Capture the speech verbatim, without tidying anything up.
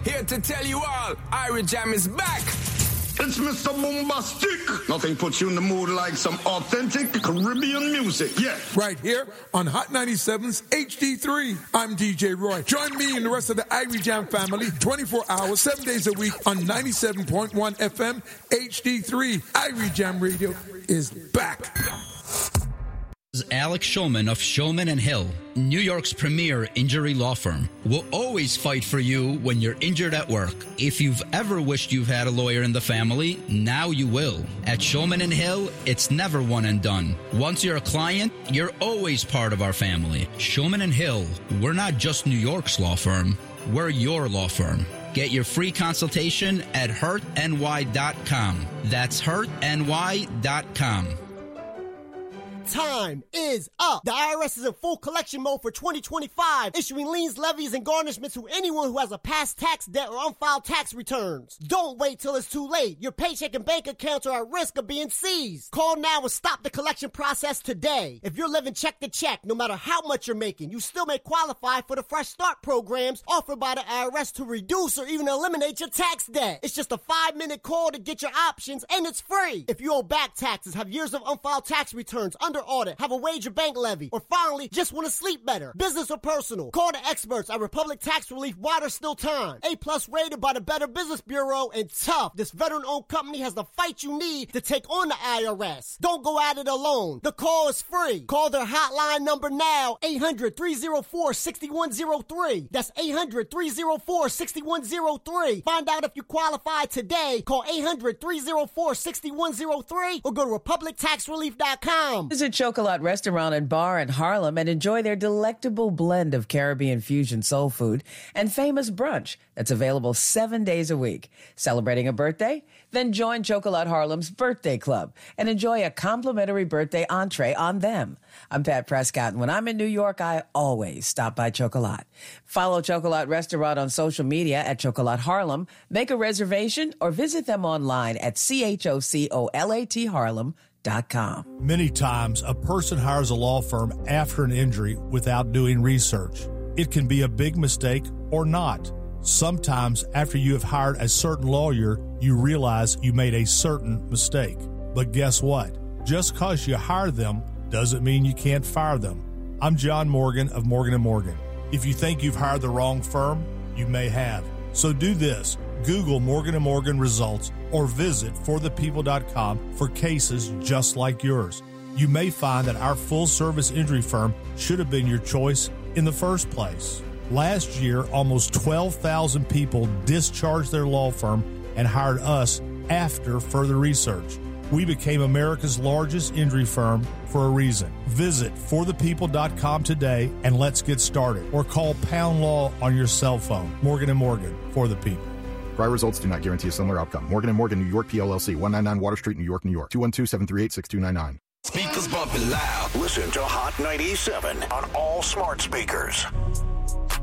here to tell you all, Irie Jam is back. It's Mister Bombastic. Nothing puts you in the mood like some authentic Caribbean music. Yeah. Right here on Hot ninety-seven's H D three. I'm D J Roy. Join me and the rest of the Irie Jam family twenty-four hours, seven days a week on ninety-seven point one F M H D three. Irie Jam Radio is back. Alex Shulman of Shulman and Hill, New York's premier injury law firm, will always fight for you when you're injured at work. If you've ever wished you've had a lawyer in the family, now you will. At Shulman and Hill, it's never one and done. Once you're a client, you're always part of our family. Shulman and Hill, we're not just New York's law firm, we're your law firm. Get your free consultation at hurt N Y dot com. That's hurt N Y dot com. Time is up. The I R S is in full collection mode for twenty twenty-five, issuing liens, levies, and garnishments to anyone who has a past tax debt or unfiled tax returns. Don't wait till it's too late. Your paycheck and bank accounts are at risk of being seized. Call now and stop the collection process today. If you're living check to check, no matter how much you're making, you still may qualify for the Fresh Start programs offered by the I R S to reduce or even eliminate your tax debt. It's just a five-minute call to get your options, and it's free. If you owe back taxes, have years of unfiled tax returns, under audit, have a wage or bank levy, or finally just want to sleep better, business or personal, call the experts at Republic Tax Relief while there's still time. A plus rated by the Better Business Bureau, and tough. This veteran-owned company has the fight you need to take on the I R S. Don't go at it alone. The call is free. Call their hotline number now, eight hundred, three oh four, six one oh three. That's eight hundred, three oh four, six one oh three. Find out if you qualify today. Call eight hundred, three oh four, six one oh three or go to republic tax relief dot com. Visit Chocolat Restaurant and Bar in Harlem and enjoy their delectable blend of Caribbean fusion soul food and famous brunch that's available seven days a week. Celebrating a birthday? Then join Chocolat Harlem's Birthday Club and enjoy a complimentary birthday entree on them. I'm Pat Prescott, and when I'm in New York, I always stop by Chocolat. Follow Chocolat Restaurant on social media at Chocolat Harlem, make a reservation, or visit them online at C H O C O L A T Harlem dot com. Many times, a person hires a law firm after an injury without doing research. It can be a big mistake or not. Sometimes, after you have hired a certain lawyer, you realize you made a certain mistake. But guess what? Just because you hire them doesn't mean you can't fire them. I'm John Morgan of Morgan and Morgan. If you think you've hired the wrong firm, you may have. So do this. Google Morgan and Morgan results or visit for the people dot com for cases just like yours. You may find that our full-service injury firm should have been your choice in the first place. Last year, almost twelve thousand people discharged their law firm and hired us after further research. We became America's largest injury firm for a reason. Visit for the people dot com today and let's get started. Or call Pound Law on your cell phone. Morgan and Morgan, for the people. Prior results do not guarantee a similar outcome. Morgan and Morgan, New York, P L L C, one ninety-nine Water Street, New York, New York. two one two, seven three eight, six two nine nine. Speakers bumping loud. Listen to Hot ninety-seven on all smart speakers.